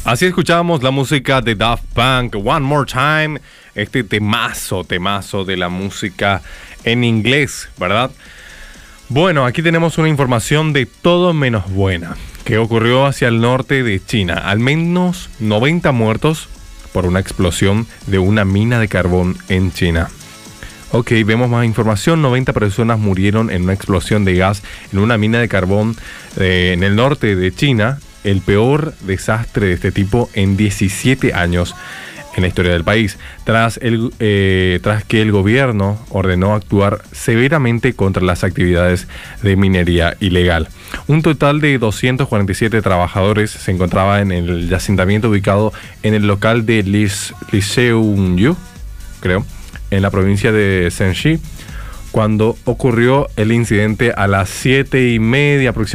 Así escuchábamos la música de Daft Punk, One More Time, este temazo de la música en inglés, ¿verdad? Bueno, aquí tenemos una información de todo menos buena, que ocurrió hacia el norte de China. Al menos 90 muertos por una explosión de una mina de carbón en China. Ok, vemos más información. 90 personas murieron en una explosión de gas en una mina de carbón en el norte de China. El peor desastre de este tipo en 17 años en la historia del país, tras que el gobierno ordenó actuar severamente contra las actividades de minería ilegal. Un total de 247 trabajadores se encontraba en el yacimiento ubicado en el local de Liseungyu, creo, en la provincia de Shenxi, cuando ocurrió el incidente a las 7:30 aproximadamente.